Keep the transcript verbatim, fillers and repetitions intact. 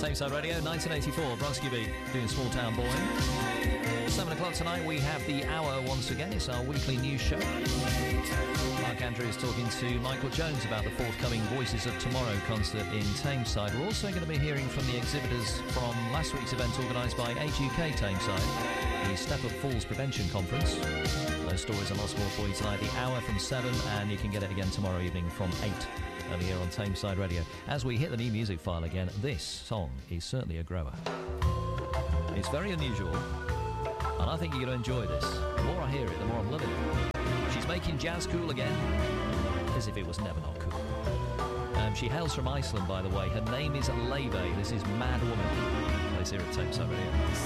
Tameside Radio, nineteen eighty-four, Bronski Beat, doing Small Town Boy. Seven o'clock tonight, we have The Hour once again. It's our weekly news show. Mark Andrews talking to Michael Jones about the forthcoming Voices of Tomorrow concert in Tameside. We're also going to be hearing from the exhibitors from last week's event organised by Age U K Tameside, the Step Up Falls Prevention Conference. Those stories and lots more for you tonight. The Hour from seven, and you can get it again tomorrow evening from eight. Over here on Tameside Radio. As we hit the new music file again, this song is certainly a grower. It's very unusual, and I think you're going to enjoy this. The more I hear it, the more I'm loving it. She's making jazz cool again, as if it was never not cool. Um, she hails from Iceland, by the way. Her name is Laufey. This is Mad Woman. Plays here at Tameside Radio.